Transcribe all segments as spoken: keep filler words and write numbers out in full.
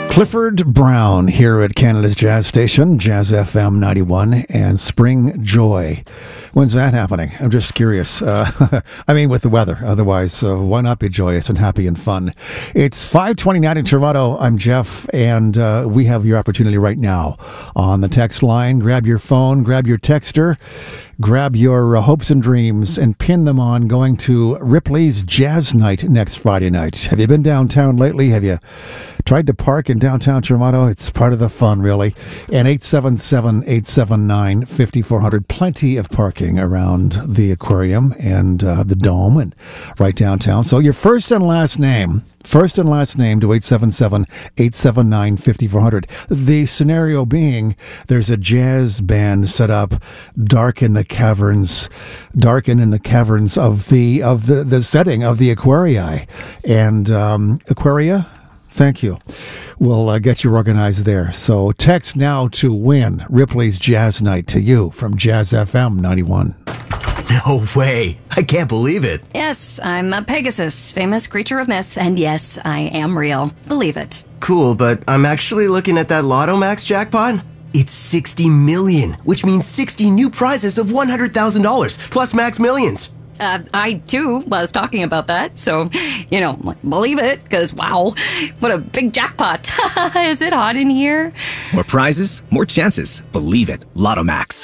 Clifford Brown here at Canada's Jazz Station, Jazz F M ninety-one, and Spring Joy. When's that happening? I'm just curious. Uh, I mean, with the weather. Otherwise, uh, why not be joyous and happy and fun? It's five twenty-nine in Toronto. I'm Jeff, and uh, we have your opportunity right now on the text line. Grab your phone, grab your texter, grab your uh, hopes and dreams, and pin them on going to Ripley's Jazz Night next Friday night. Have you been downtown lately? Have you tried to park in downtown Toronto? It's part of the fun, really. And eight seven seven, eight seven nine, five four zero zero. Plenty of parking around the aquarium and uh, the dome and right downtown. So your first and last name, first and last name to eight seven seven, eight seven nine, five four zero zero. The scenario being there's a jazz band set up dark in the caverns, darken in the caverns of the of the, the setting of the aquarii. And um, aquaria? Thank you. We'll uh, get you organized there. So text now to win Ripley's Jazz Night to you from Jazz F M ninety-one. No way. I can't believe it. Yes, I'm a Pegasus, famous creature of myth, and yes, I am real. Believe it. Cool, but I'm actually looking at that Lotto Max jackpot. It's sixty million, which means sixty new prizes of one hundred thousand dollars, plus Max Millions. Uh, I, too, was talking about that, so, you know, believe it, because, wow, what a big jackpot. Is it hot in here? More prizes, more chances. Believe it. Lotto Max.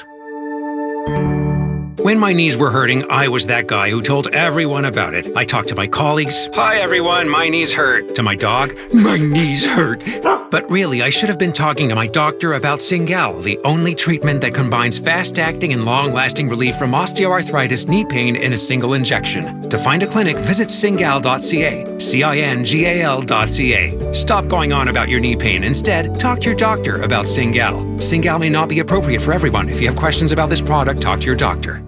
When my knees were hurting, I was that guy who told everyone about it. I talked to my colleagues. Hi, everyone. My knees hurt. To my dog. My knees hurt. But really, I should have been talking to my doctor about Cingal, the only treatment that combines fast-acting and long-lasting relief from osteoarthritis knee pain in a single injection. To find a clinic, visit cingal dot c a. C I N G A L dot C A. Stop going on about your knee pain. Instead, talk to your doctor about Cingal. Cingal may not be appropriate for everyone. If you have questions about this product, talk to your doctor.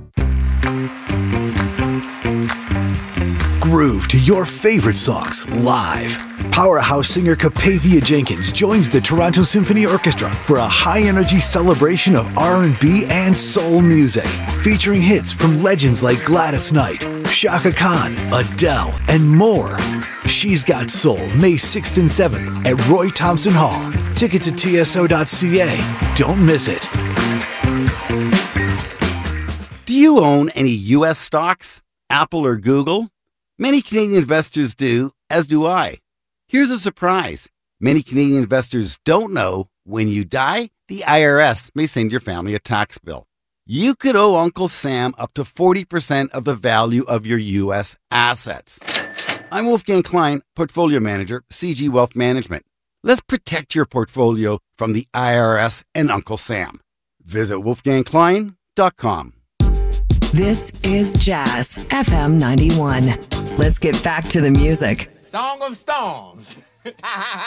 Groove to your favorite songs live. Powerhouse singer Capathia Jenkins joins the Toronto Symphony Orchestra for a high-energy celebration of R and B and soul music, featuring hits from legends like Gladys Knight, Chaka Khan, Adele, and more. She's Got Soul, May sixth and seventh at Roy Thompson Hall. Tickets at T S O dot C A. Don't miss it. Do you own any U S stocks, Apple or Google? Many Canadian investors do, as do I. Here's a surprise. Many Canadian investors don't know when you die, the I R S may send your family a tax bill. You could owe Uncle Sam up to forty percent of the value of your U S assets. I'm Wolfgang Klein, Portfolio Manager, C G Wealth Management. Let's protect your portfolio from the I R S and Uncle Sam. Visit wolfgang klein dot com. This is Jazz F M ninety-one. Let's get back to the music. Song of Storms.